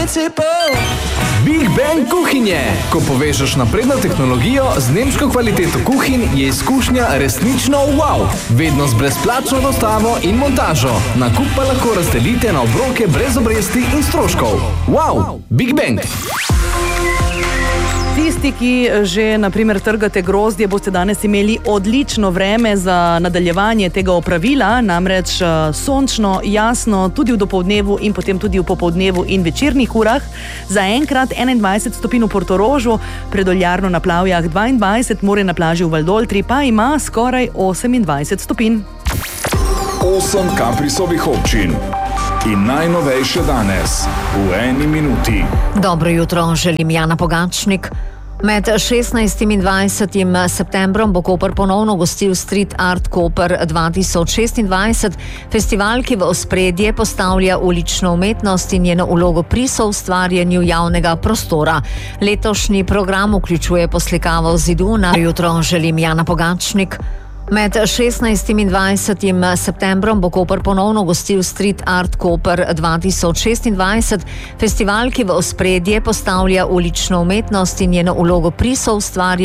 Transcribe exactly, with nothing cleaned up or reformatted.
Big Bang kuhinje. Ko povežeš napredno tehnologijo z nemško kvaliteto kuhinj, je izkušnja resnično wow. Vedno z brezplačno dostavo in montažo. Nakup pa lahko razdelite na obroke brez obresti in stroškov. Wow, Big Bang. Tisti, ki že na primer trgate grozdje, boste danes imeli odlično vreme za nadaljevanje tega opravila, namreč sončno, jasno, tudi v dopoldnevu in potem tudi v popoldnevu in večernih urah. Za enkrat enaindvajset stopinj v Portorožu, pred Oljarno na Plavjah dvaindvajset, More na plaži v Valdoltri pa ima skoraj osemindvajset stopinj. Osem Kaprisovih občin. In najnovejše danes, v eni minuti. Dobro jutro, želim Jana Pogačnik. Med šestnajstim in dvajsetim septembrom bo Koper ponovno gostil Street Art Koper dva tisoč šestindvajset, festival, ki v ospredje postavlja ulično umetnost in njeno vlogo pri soustvarjanju javnega prostora. Letošnji program vključuje poslikavo zidu na jutro, želim Jana Pogačnik. Med šestnajstim in dvajsetim septembrom bo Koper ponovno gostil Street Art Koper dva tisoč šestindvajset, festival, ki v ospredje postavlja ulično umetnost in njeno vlogo pri soustvarjanju